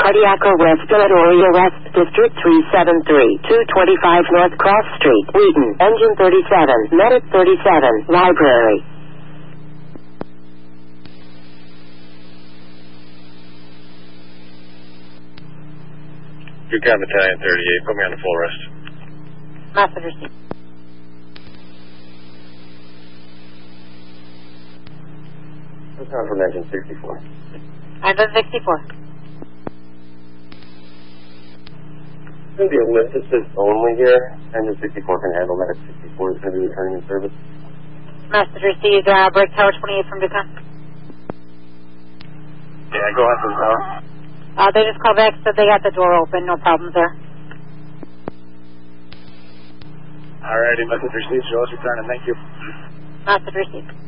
Cardiac arrest, Philadelphia West District 373, 225 North Cross Street, Wheaton, engine 37, medic 37, library. Good guy, Battalion 38. Put me on the full rest. Message received. What's on from engine 64? Engine 64. It's going to be a lift assist only here. Engine 64 can handle that. 64 is going to be returning in service. Message received. Break tower 28 from Ducon. Yeah, go on from tower. They just called back, said they got the door open. No problems there. Alrighty, message received. Show us returning. Thank you. Message received.